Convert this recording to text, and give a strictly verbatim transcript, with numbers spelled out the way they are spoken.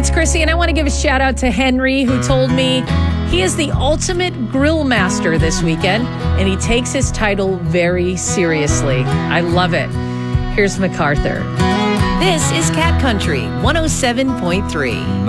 it's Chrissy, and I want to give a shout out to Henry, who told me he is the ultimate grill master this weekend, and he takes his title very seriously. I love it. Here's MacArthur. This is Cat Country one oh seven point three.